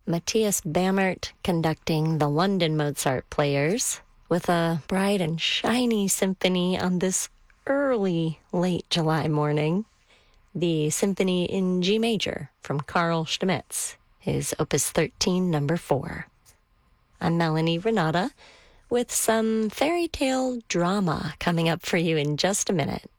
Matthias Bammert conducting the London Mozart Players with a bright and shiny symphony on this early, late July morning. The Symphony in G Major from Carl Stamitz, his Opus 13, number 4. I'm Melanie Renata with some fairy tale drama coming up for you in just a minute.